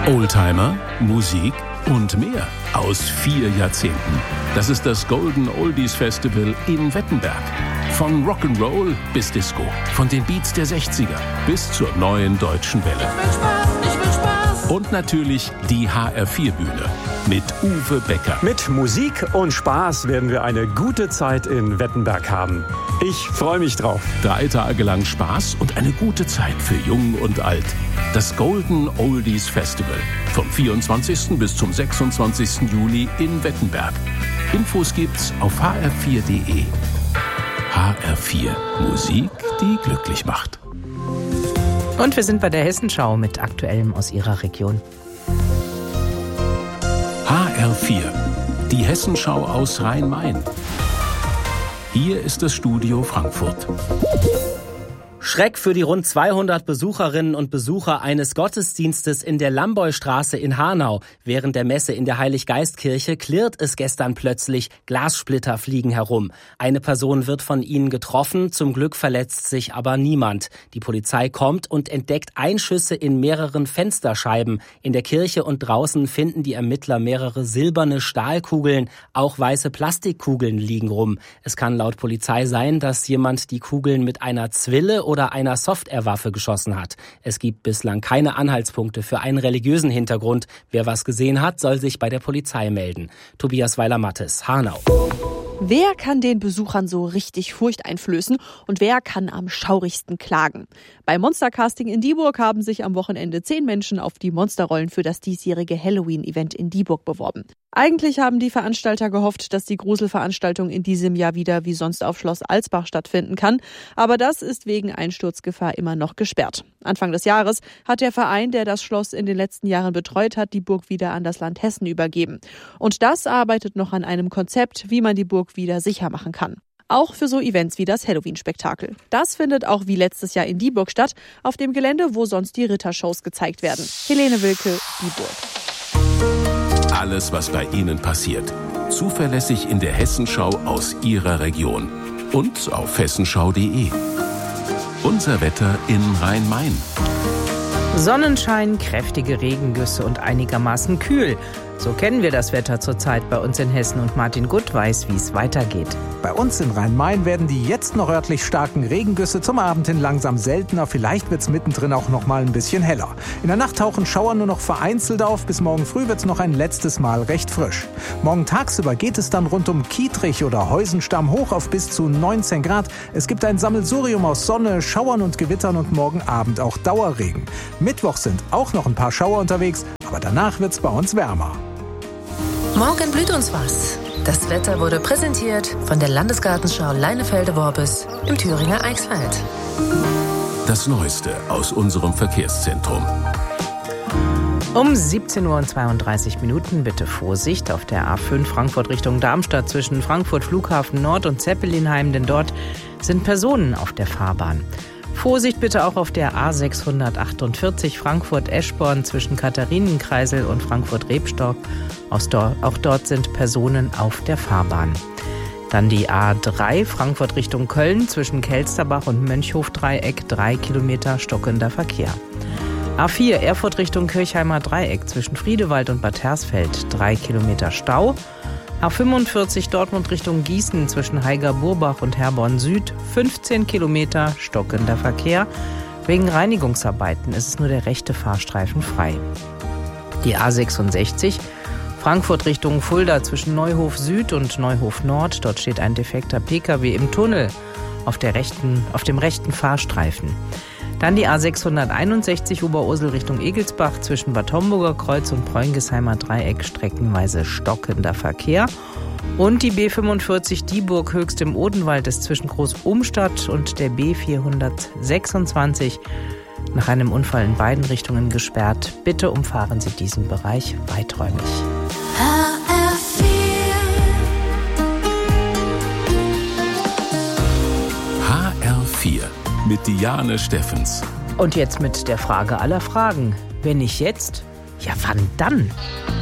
Oldtimer, Musik und mehr aus 4 Jahrzehnten. Das ist das Golden Oldies Festival in Wettenberg. Von Rock'n'Roll bis Disco, von den Beats der 60er bis zur neuen deutschen Welle. Ich will Spaß. Und natürlich die HR4-Bühne mit Uwe Becker. Mit Musik und Spaß werden wir eine gute Zeit in Wettenberg haben. Ich freue mich drauf. 3 Tage lang Spaß und eine gute Zeit für Jung und Alt. Das Golden Oldies Festival vom 24. bis zum 26. Juli in Wettenberg. Infos gibt's auf hr4.de. HR4 Musik, die glücklich macht. Und wir sind bei der Hessenschau mit Aktuellem aus Ihrer Region. HR4, die Hessenschau aus Rhein-Main. Hier ist das Studio Frankfurt. Schreck für die rund 200 Besucherinnen und Besucher eines Gottesdienstes in der Lamboystraße in Hanau. Während der Messe in der Heiliggeistkirche klirrt es gestern plötzlich, Glassplitter fliegen herum. Eine Person wird von ihnen getroffen, zum Glück verletzt sich aber niemand. Die Polizei kommt und entdeckt Einschüsse in mehreren Fensterscheiben. In der Kirche und draußen finden die Ermittler mehrere silberne Stahlkugeln, auch weiße Plastikkugeln liegen rum. Es kann laut Polizei sein, dass jemand die Kugeln mit einer Zwille oder einer Softwarewaffe geschossen hat. Es gibt bislang keine Anhaltspunkte für einen religiösen Hintergrund. Wer was gesehen hat, soll sich bei der Polizei melden. Tobias Weiler-Mattes, Hanau. Wer kann den Besuchern so richtig Furcht einflößen und wer kann am schaurigsten klagen? Beim Monstercasting in Dieburg haben sich am Wochenende 10 Menschen auf die Monsterrollen für das diesjährige Halloween-Event in Dieburg beworben. Eigentlich haben die Veranstalter gehofft, dass die Gruselveranstaltung in diesem Jahr wieder wie sonst auf Schloss Alsbach stattfinden kann. Aber das ist wegen Einsturzgefahr immer noch gesperrt. Anfang des Jahres hat der Verein, der das Schloss in den letzten Jahren betreut hat, die Burg wieder an das Land Hessen übergeben. Und das arbeitet noch an einem Konzept, wie man die Burg wieder sicher machen kann. Auch für so Events wie das Halloween-Spektakel. Das findet auch wie letztes Jahr in Dieburg statt, auf dem Gelände, wo sonst die Rittershows gezeigt werden. Helene Wilke, Dieburg. Alles, was bei Ihnen passiert. Zuverlässig in der Hessenschau aus Ihrer Region. Und auf hessenschau.de. Unser Wetter in Rhein-Main. Sonnenschein, kräftige Regengüsse und einigermaßen kühl. So kennen wir das Wetter zurzeit bei uns in Hessen und Martin Gutt weiß, wie es weitergeht. Bei uns in Rhein-Main werden die jetzt noch örtlich starken Regengüsse zum Abend hin langsam seltener. Vielleicht wird es mittendrin auch noch mal ein bisschen heller. In der Nacht tauchen Schauer nur noch vereinzelt auf. Bis morgen früh wird es noch ein letztes Mal recht frisch. Morgen tagsüber geht es dann rund um Kietrich oder Heusenstamm hoch auf bis zu 19 Grad. Es gibt ein Sammelsurium aus Sonne, Schauern und Gewittern und morgen Abend auch Dauerregen. Mittwoch sind auch noch ein paar Schauer unterwegs, aber danach wird es bei uns wärmer. Morgen blüht uns was. Das Wetter wurde präsentiert von der Landesgartenschau Leinefelde-Worbis im Thüringer Eichsfeld. Das Neueste aus unserem Verkehrszentrum. Um 17:32 Uhr bitte Vorsicht auf der A5 Frankfurt Richtung Darmstadt zwischen Frankfurt Flughafen Nord und Zeppelinheim, denn dort sind Personen auf der Fahrbahn. Vorsicht bitte auch auf der A648 Frankfurt-Eschborn zwischen Katharinenkreisel und Frankfurt-Rebstock. Auch dort sind Personen auf der Fahrbahn. Dann die A3 Frankfurt Richtung Köln zwischen Kelsterbach und Mönchhof-Dreieck, 3 Kilometer stockender Verkehr. A4 Erfurt Richtung Kirchheimer Dreieck zwischen Friedewald und Bad Hersfeld, 3 Kilometer Stau. A45 Dortmund Richtung Gießen zwischen Haiger-Burbach und Herborn Süd, 15 Kilometer stockender Verkehr. Wegen Reinigungsarbeiten ist es nur der rechte Fahrstreifen frei. Die A66 Frankfurt Richtung Fulda zwischen Neuhof Süd und Neuhof Nord. Dort steht ein defekter Pkw im Tunnel auf dem rechten Fahrstreifen. Dann die A661 Oberursel Richtung Egelsbach zwischen Bad Homburger Kreuz und Preungesheimer Dreieck, streckenweise stockender Verkehr. Und die B45 Dieburg Höchst im Odenwald ist zwischen Groß-Umstadt und der B426 nach einem Unfall in beiden Richtungen gesperrt. Bitte umfahren Sie diesen Bereich weiträumig. HR4 mit Diane Steffens. Und jetzt mit der Frage aller Fragen. Wenn nicht jetzt, ja wann dann?